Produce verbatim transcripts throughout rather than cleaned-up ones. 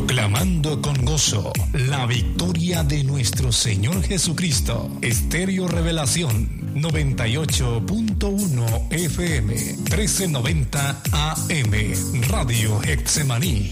Proclamando con gozo la victoria de nuestro Señor Jesucristo. Estéreo Revelación noventa y ocho punto uno F M, trece noventa A M, Radio Getsemaní.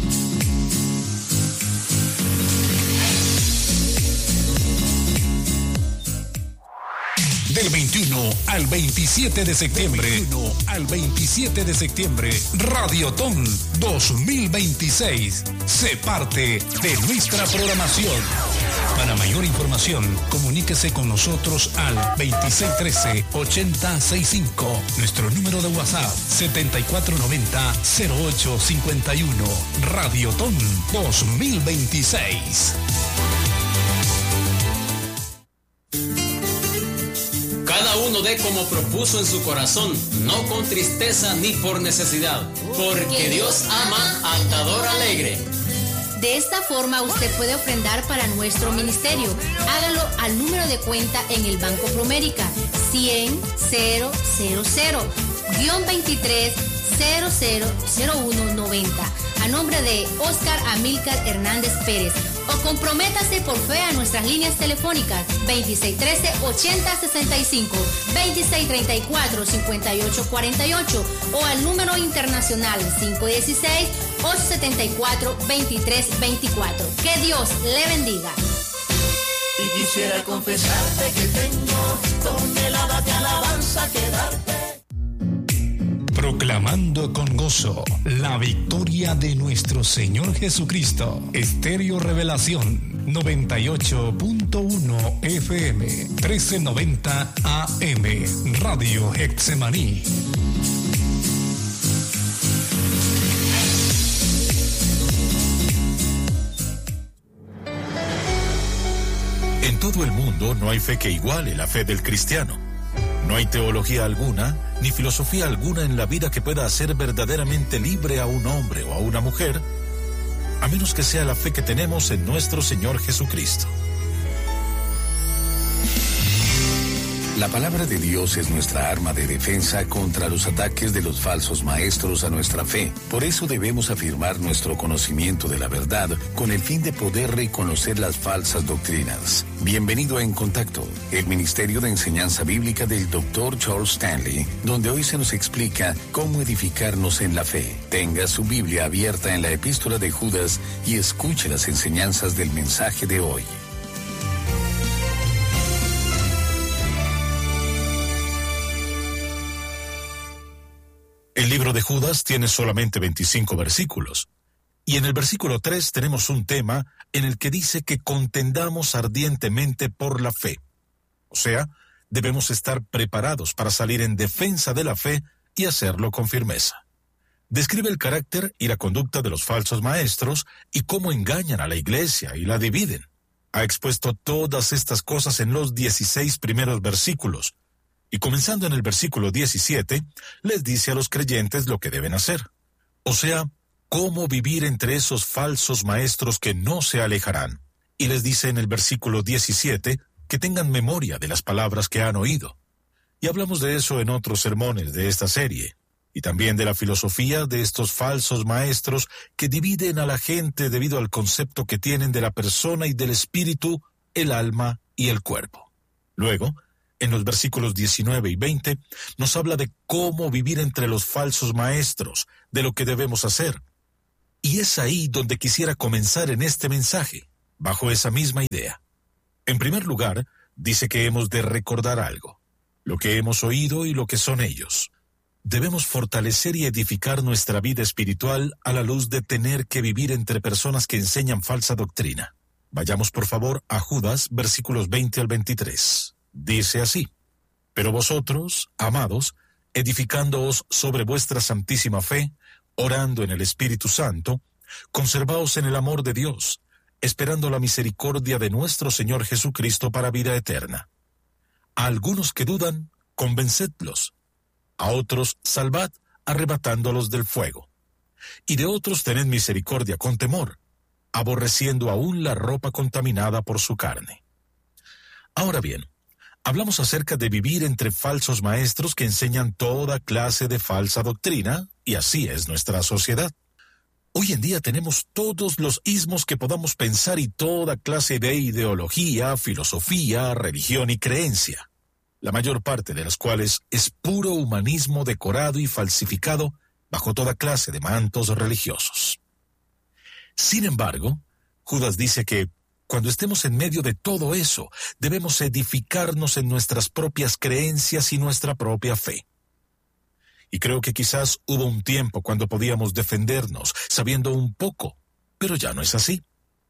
Del veintiuno al veintisiete de septiembre, veintiuno al veintisiete de septiembre, Radiotón dos mil veintiséis, se parte de nuestra programación. Para mayor información, comuníquese con nosotros al veintiséis trece, ochenta sesenta y cinco. Nuestro número de WhatsApp, setenta y cuatro noventa, cero ocho cincuenta y uno. Radiotón dos mil veintiséis. Cada uno dé como propuso en su corazón, no con tristeza ni por necesidad, porque Dios ama al dador alegre. De esta forma usted puede ofrendar para nuestro ministerio. Hágalo al número de cuenta en el Banco Promérica, cien, cero, cero, cero, veintitrés, cero cero cero uno noventa, a nombre de Oscar Amílcar Hernández Pérez. O comprométase por fe a nuestras líneas telefónicas veintiséis trece, ochenta sesenta y cinco, veintiséis treinta y cuatro, cincuenta y ocho cuarenta y ocho o al número internacional cinco dieciséis, ocho setenta y cuatro, veintitrés veinticuatro. Que Dios le bendiga. Y quisiera confesarte que tengo toneladas de alabanza que darte. Proclamando con gozo la victoria de nuestro Señor Jesucristo. Estéreo Revelación noventa y ocho punto uno F M, trece noventa A M, Radio Getsemaní. En todo el mundo no hay fe que iguale la fe del cristiano. No hay teología alguna, ni filosofía alguna en la vida que pueda hacer verdaderamente libre a un hombre o a una mujer, a menos que sea la fe que tenemos en nuestro Señor Jesucristo. La palabra de Dios es nuestra arma de defensa contra los ataques de los falsos maestros a nuestra fe. Por eso debemos afirmar nuestro conocimiento de la verdad con el fin de poder reconocer las falsas doctrinas. Bienvenido a En Contacto, el Ministerio de Enseñanza Bíblica del doctor Charles Stanley, donde hoy se nos explica cómo edificarnos en la fe. Tenga su Biblia abierta en la Epístola de Judas y escuche las enseñanzas del mensaje de hoy. El libro de Judas tiene solamente veinticinco versículos, y en el versículo tres tenemos un tema en el que dice que contendamos ardientemente por la fe. O sea, debemos estar preparados para salir en defensa de la fe y hacerlo con firmeza. Describe el carácter y la conducta de los falsos maestros y cómo engañan a la iglesia y la dividen. Ha expuesto todas estas cosas en los dieciséis primeros versículos, y comenzando en el versículo diecisiete, les dice a los creyentes lo que deben hacer. O sea, cómo vivir entre esos falsos maestros que no se alejarán. Y les dice en el versículo diecisiete que tengan memoria de las palabras que han oído. Y hablamos de eso en otros sermones de esta serie. Y también de la filosofía de estos falsos maestros que dividen a la gente debido al concepto que tienen de la persona y del espíritu, el alma y el cuerpo. Luego, en los versículos diecinueve y veinte, nos habla de cómo vivir entre los falsos maestros, de lo que debemos hacer. Y es ahí donde quisiera comenzar en este mensaje, bajo esa misma idea. En primer lugar, dice que hemos de recordar algo, lo que hemos oído y lo que son ellos. Debemos fortalecer y edificar nuestra vida espiritual a la luz de tener que vivir entre personas que enseñan falsa doctrina. Vayamos por favor a Judas, versículos veinte al veintitrés. Dice así: pero vosotros, amados, edificándoos sobre vuestra santísima fe, orando en el Espíritu Santo, conservaos en el amor de Dios, esperando la misericordia de nuestro Señor Jesucristo para vida eterna. A algunos que dudan, convencedlos; a otros salvad, arrebatándolos del fuego. Y de otros tened misericordia con temor, aborreciendo aún la ropa contaminada por su carne. Ahora bien, hablamos acerca de vivir entre falsos maestros que enseñan toda clase de falsa doctrina, y así es nuestra sociedad. Hoy en día tenemos todos los ismos que podamos pensar y toda clase de ideología, filosofía, religión y creencia, la mayor parte de las cuales es puro humanismo decorado y falsificado bajo toda clase de mantos religiosos. Sin embargo, Judas dice que cuando estemos en medio de todo eso, debemos edificarnos en nuestras propias creencias y nuestra propia fe. Y creo que quizás hubo un tiempo cuando podíamos defendernos sabiendo un poco, pero ya no es así.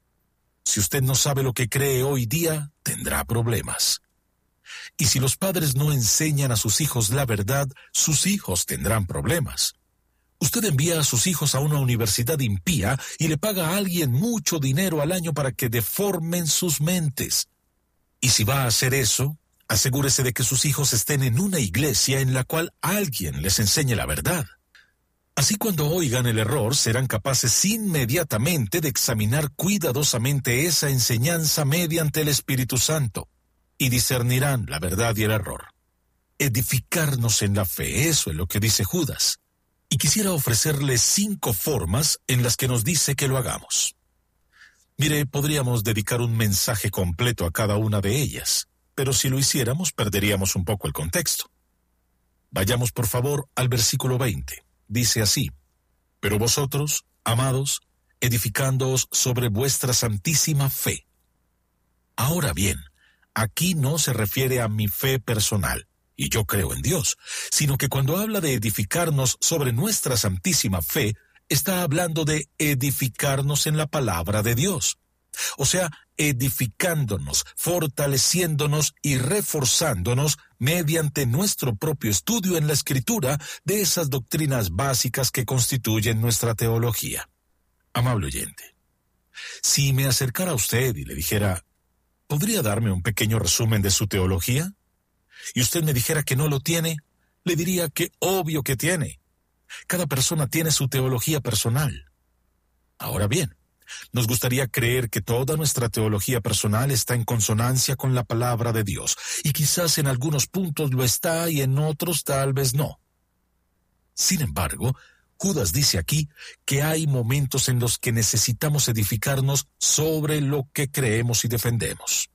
Si usted no sabe lo que cree hoy día, tendrá problemas. Y si los padres no enseñan a sus hijos la verdad, sus hijos tendrán problemas. Usted envía a sus hijos a una universidad impía y le paga a alguien mucho dinero al año para que deformen sus mentes. Y si va a hacer eso, asegúrese de que sus hijos estén en una iglesia en la cual alguien les enseñe la verdad. Así cuando oigan el error, serán capaces inmediatamente de examinar cuidadosamente esa enseñanza mediante el Espíritu Santo y discernirán la verdad y el error. Edificarnos en la fe, eso es lo que dice Judas. Y quisiera ofrecerle cinco formas en las que nos dice que lo hagamos. Mire, podríamos dedicar un mensaje completo a cada una de ellas, pero si lo hiciéramos perderíamos un poco el contexto. Vayamos por favor al versículo veinte. Dice así: pero vosotros, amados, edificándoos sobre vuestra santísima fe. Ahora bien, aquí no se refiere a mi fe personal, y yo creo en Dios, sino que cuando habla de edificarnos sobre nuestra santísima fe, está hablando de edificarnos en la palabra de Dios. O sea, edificándonos, fortaleciéndonos y reforzándonos mediante nuestro propio estudio en la Escritura de esas doctrinas básicas que constituyen nuestra teología. Amable oyente, si me acercara a usted y le dijera, ¿podría darme un pequeño resumen de su teología? Y usted me dijera que no lo tiene, le diría que obvio que tiene. Cada persona tiene su teología personal. Ahora bien, nos gustaría creer que toda nuestra teología personal está en consonancia con la palabra de Dios, y quizás en algunos puntos lo está y en otros tal vez no. Sin embargo, Judas dice aquí que hay momentos en los que necesitamos edificarnos sobre lo que creemos y defendemos.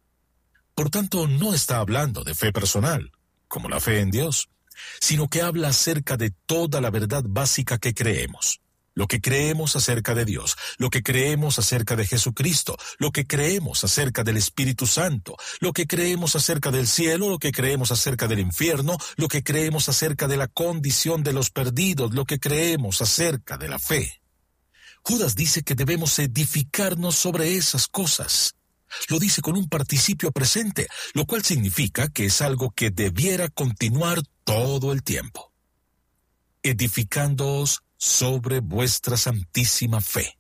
Por tanto, no está hablando de fe personal, como la fe en Dios, sino que habla acerca de toda la verdad básica que creemos. Lo que creemos acerca de Dios, lo que creemos acerca de Jesucristo, lo que creemos acerca del Espíritu Santo, lo que creemos acerca del cielo, lo que creemos acerca del infierno, lo que creemos acerca de la condición de los perdidos, lo que creemos acerca de la fe. Judas dice que debemos edificarnos sobre esas cosas. Lo dice con un participio presente, lo cual significa que es algo que debiera continuar todo el tiempo. Edificándoos sobre vuestra santísima fe.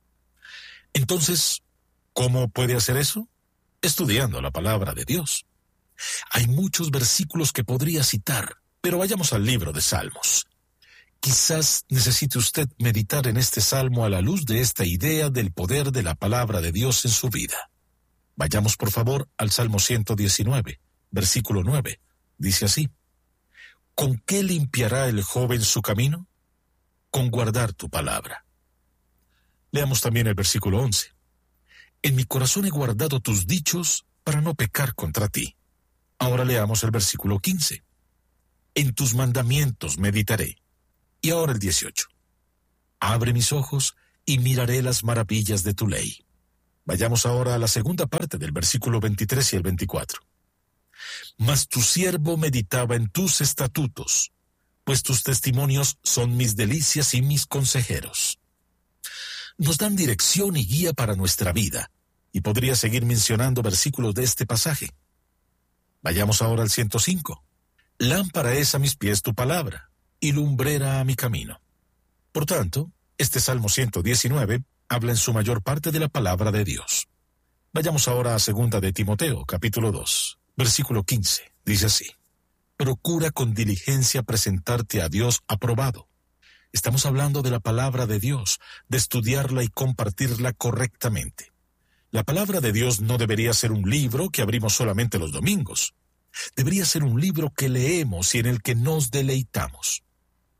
Entonces, ¿cómo puede hacer eso? Estudiando la palabra de Dios. Hay muchos versículos que podría citar, pero vayamos al libro de Salmos. Quizás necesite usted meditar en este salmo a la luz de esta idea del poder de la palabra de Dios en su vida. Vayamos por favor al Salmo ciento diecinueve, versículo nueve. Dice así: ¿con qué limpiará el joven su camino? Con guardar tu palabra. Leamos también el versículo once. En mi corazón he guardado tus dichos para no pecar contra ti. Ahora leamos el versículo quince. En tus mandamientos meditaré. Y ahora el dieciocho. Abre mis ojos y miraré las maravillas de tu ley. Vayamos ahora a la segunda parte del versículo veintitrés y el veinticuatro. Mas tu siervo meditaba en tus estatutos, pues tus testimonios son mis delicias y mis consejeros. Nos dan dirección y guía para nuestra vida, y podría seguir mencionando versículos de este pasaje. Vayamos ahora al ciento cinco. Lámpara es a mis pies tu palabra, y lumbrera a mi camino. Por tanto, este Salmo ciento diecinueve habla en su mayor parte de la palabra de Dios. Vayamos ahora a segunda de Timoteo, capítulo dos, versículo quince. Dice así: procura con diligencia presentarte a Dios aprobado. Estamos hablando de la palabra de Dios, de estudiarla y compartirla correctamente. La palabra de Dios no debería ser un libro que abrimos solamente los domingos. Debería ser un libro que leemos y en el que nos deleitamos.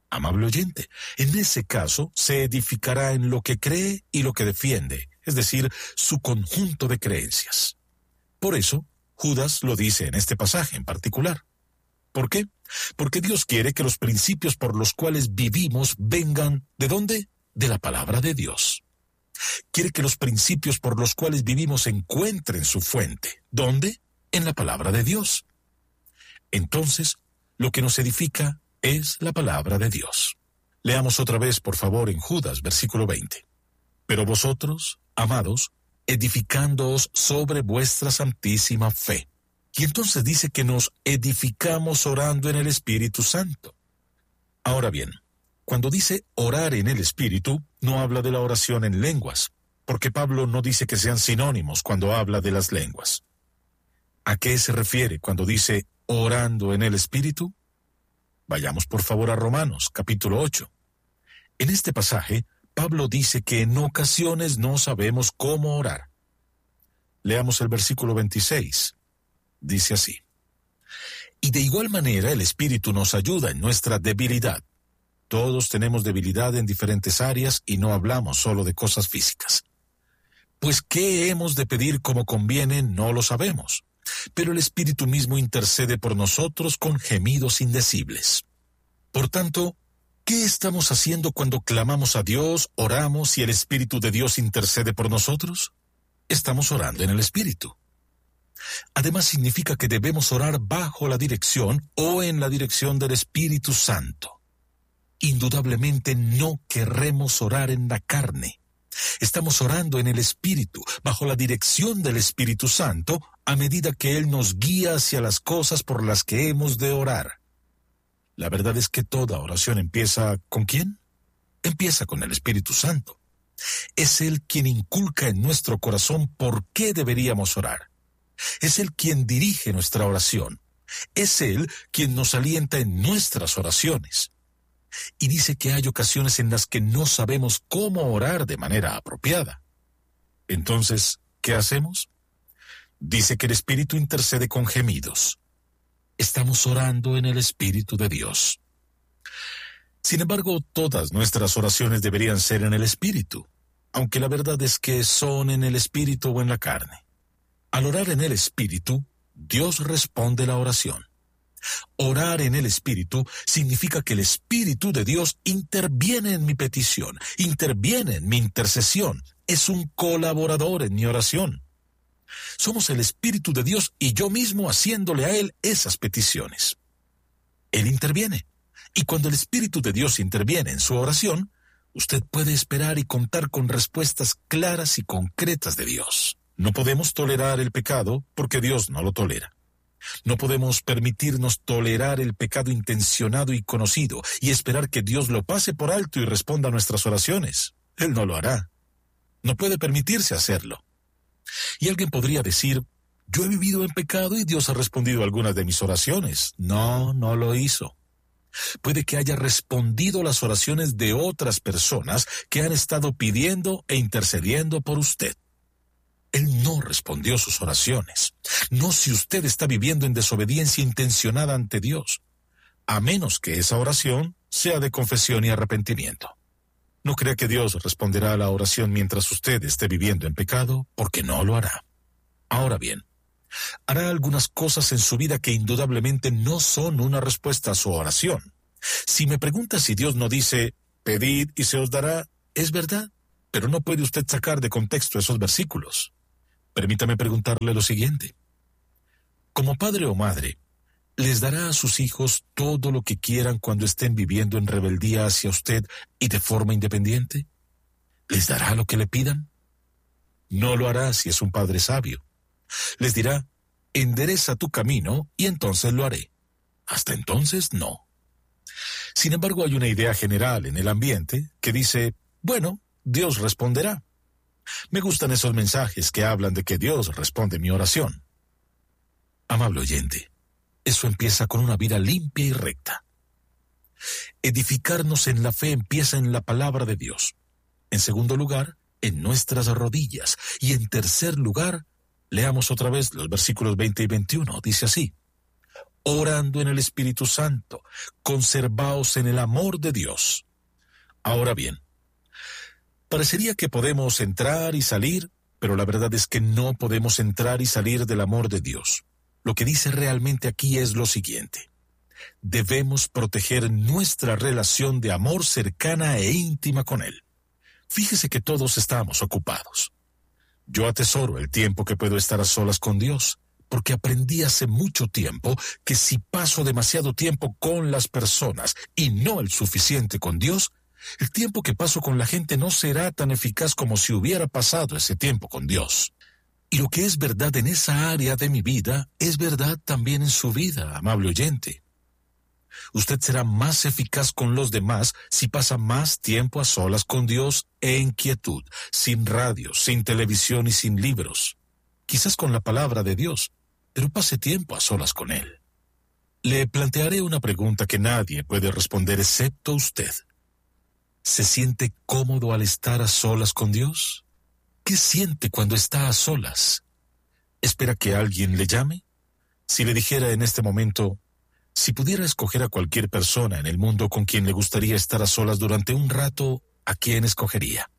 Amable oyente, en ese caso se edificará en lo que cree y lo que defiende, es decir, su conjunto de creencias. Por eso, Judas lo dice en este pasaje en particular. ¿Por qué? Porque Dios quiere que los principios por los cuales vivimos vengan, ¿de dónde? De la palabra de Dios. Quiere que los principios por los cuales vivimos encuentren su fuente. ¿Dónde? En la palabra de Dios. Entonces, lo que nos edifica es la palabra de Dios. Leamos otra vez, por favor, en Judas, versículo veinte. Pero vosotros, amados, edificándoos sobre vuestra santísima fe. Y entonces dice que nos edificamos orando en el Espíritu Santo. Ahora bien, cuando dice orar en el Espíritu, no habla de la oración en lenguas, porque Pablo no dice que sean sinónimos cuando habla de las lenguas. ¿A qué se refiere cuando dice orando en el Espíritu? Vayamos por favor a Romanos, capítulo ocho. En este pasaje, Pablo dice que en ocasiones no sabemos cómo orar. Leamos el versículo veintiséis. Dice así: y de igual manera el Espíritu nos ayuda en nuestra debilidad. Todos tenemos debilidad en diferentes áreas y no hablamos solo de cosas físicas. Pues qué hemos de pedir como conviene no lo sabemos, pero el Espíritu mismo intercede por nosotros con gemidos indecibles. Por tanto, ¿qué estamos haciendo cuando clamamos a Dios, oramos y el Espíritu de Dios intercede por nosotros? Estamos orando en el Espíritu. Además significa que debemos orar bajo la dirección o en la dirección del Espíritu Santo. Indudablemente no querremos orar en la carne. Estamos orando en el Espíritu, bajo la dirección del Espíritu Santo, a medida que Él nos guía hacia las cosas por las que hemos de orar. La verdad es que toda oración empieza ¿con quién? Empieza con el Espíritu Santo. Es Él quien inculca en nuestro corazón por qué deberíamos orar. Es Él quien dirige nuestra oración. Es Él quien nos alienta en nuestras oraciones. Y dice que hay ocasiones en las que no sabemos cómo orar de manera apropiada. Entonces, ¿qué hacemos? Dice que el Espíritu intercede con gemidos. Estamos orando en el Espíritu de Dios. Sin embargo, todas nuestras oraciones deberían ser en el Espíritu, aunque la verdad es que son en el Espíritu o en la carne. Al orar en el Espíritu, Dios responde la oración. Orar en el Espíritu significa que el Espíritu de Dios interviene en mi petición, interviene en mi intercesión, es un colaborador en mi oración. Somos el Espíritu de Dios y yo mismo haciéndole a Él esas peticiones. Él interviene, y cuando el Espíritu de Dios interviene en su oración, usted puede esperar y contar con respuestas claras y concretas de Dios. No podemos tolerar el pecado porque Dios no lo tolera. No podemos permitirnos tolerar el pecado intencionado y conocido y esperar que Dios lo pase por alto y responda a nuestras oraciones. Él no lo hará. No puede permitirse hacerlo. Y alguien podría decir, yo he vivido en pecado y Dios ha respondido a algunas de mis oraciones. No, no lo hizo. Puede que haya respondido las oraciones de otras personas que han estado pidiendo e intercediendo por usted. Él no respondió sus oraciones. No si usted está viviendo en desobediencia intencionada ante Dios, a menos que esa oración sea de confesión y arrepentimiento. No crea que Dios responderá a la oración mientras usted esté viviendo en pecado, porque no lo hará. Ahora bien, hará algunas cosas en su vida que indudablemente no son una respuesta a su oración. Si me pregunta si Dios no dice, pedid y se os dará, es verdad, pero no puede usted sacar de contexto esos versículos. Permítame preguntarle lo siguiente. Como padre o madre, ¿les dará a sus hijos todo lo que quieran cuando estén viviendo en rebeldía hacia usted y de forma independiente? ¿Les dará lo que le pidan? No lo hará si es un padre sabio. Les dirá, endereza tu camino y entonces lo haré. Hasta entonces, no. Sin embargo, hay una idea general en el ambiente que dice, bueno, Dios responderá. Me gustan esos mensajes que hablan de que Dios responde mi oración. Amable oyente, eso empieza con una vida limpia y recta. Edificarnos en la fe empieza en la palabra de Dios. En segundo lugar, en nuestras rodillas. Y en tercer lugar, leamos otra vez los versículos veinte y veintiuno. Dice así, orando en el Espíritu Santo, conservaos en el amor de Dios. Ahora bien, parecería que podemos entrar y salir, pero la verdad es que no podemos entrar y salir del amor de Dios. Lo que dice realmente aquí es lo siguiente: debemos proteger nuestra relación de amor cercana e íntima con Él. Fíjese que todos estamos ocupados. Yo atesoro el tiempo que puedo estar a solas con Dios, porque aprendí hace mucho tiempo que si paso demasiado tiempo con las personas y no el suficiente con Dios, el tiempo que paso con la gente no será tan eficaz como si hubiera pasado ese tiempo con Dios. Y lo que es verdad en esa área de mi vida, es verdad también en su vida, amable oyente. Usted será más eficaz con los demás si pasa más tiempo a solas con Dios en quietud, sin radio, sin televisión y sin libros. Quizás con la palabra de Dios, pero pase tiempo a solas con Él. Le plantearé una pregunta que nadie puede responder excepto usted. ¿Se siente cómodo al estar a solas con Dios? ¿Qué siente cuando está a solas? ¿Espera que alguien le llame? Si le dijera en este momento, si pudiera escoger a cualquier persona en el mundo con quien le gustaría estar a solas durante un rato, ¿a quién escogería?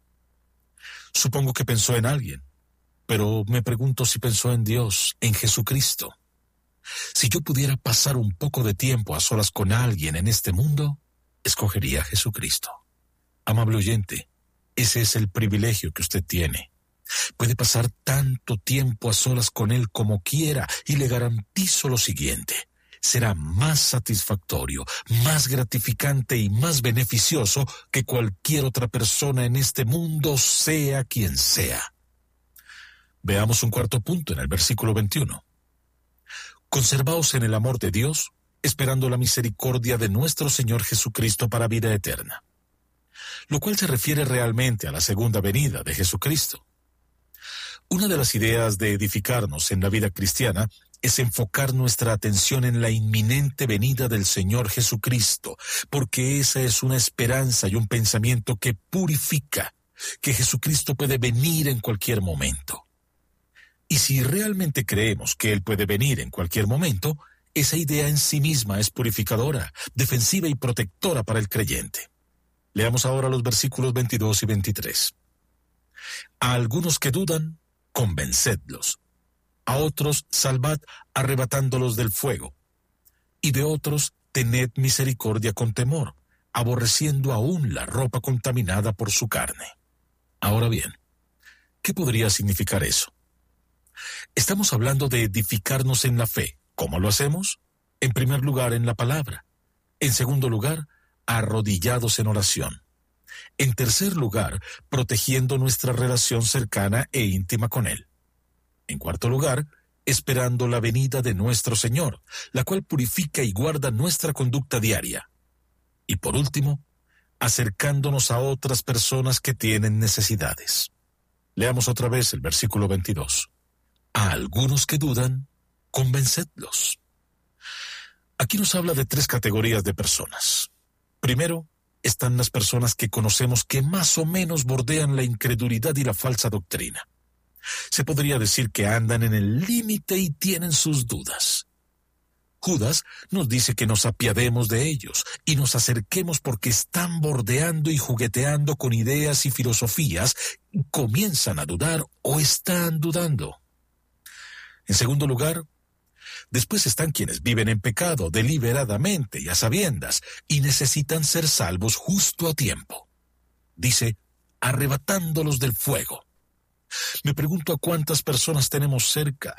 Supongo que pensó en alguien, pero me pregunto si pensó en Dios, en Jesucristo. Si yo pudiera pasar un poco de tiempo a solas con alguien en este mundo, escogería a Jesucristo. Amable oyente, ese es el privilegio que usted tiene. Puede pasar tanto tiempo a solas con Él como quiera, y le garantizo lo siguiente: será más satisfactorio, más gratificante y más beneficioso que cualquier otra persona en este mundo, sea quien sea. Veamos un cuarto punto en el versículo veintiuno. Conservaos en el amor de Dios, esperando la misericordia de nuestro Señor Jesucristo para vida eterna. Lo cual se refiere realmente a la segunda venida de Jesucristo. Una de las ideas de edificarnos en la vida cristiana es enfocar nuestra atención en la inminente venida del Señor Jesucristo, porque esa es una esperanza y un pensamiento que purifica, que Jesucristo puede venir en cualquier momento. Y si realmente creemos que Él puede venir en cualquier momento, esa idea en sí misma es purificadora, defensiva y protectora para el creyente. Leamos ahora los versículos veintidós y veintitrés. A algunos que dudan, convencedlos. A otros salvad arrebatándolos del fuego. Y de otros tened misericordia con temor, aborreciendo aún la ropa contaminada por su carne. Ahora bien, ¿qué podría significar eso? Estamos hablando de edificarnos en la fe. ¿Cómo lo hacemos? En primer lugar, en la palabra. En segundo lugar, arrodillados en oración. En tercer lugar, protegiendo nuestra relación cercana e íntima con Él. En cuarto lugar, esperando la venida de nuestro Señor, la cual purifica y guarda nuestra conducta diaria. Y por último, acercándonos a otras personas que tienen necesidades. Leamos otra vez el versículo veintidós. A algunos que dudan, convencedlos. Aquí nos habla de tres categorías de personas. Primero, están las personas que conocemos que más o menos bordean la incredulidad y la falsa doctrina. Se podría decir que andan en el límite y tienen sus dudas. Judas nos dice que nos apiademos de ellos y nos acerquemos porque están bordeando y jugueteando con ideas y filosofías y comienzan a dudar o están dudando. En segundo lugar, después están quienes viven en pecado deliberadamente y a sabiendas y necesitan ser salvos justo a tiempo. Dice, arrebatándolos del fuego. Me pregunto a cuántas personas tenemos cerca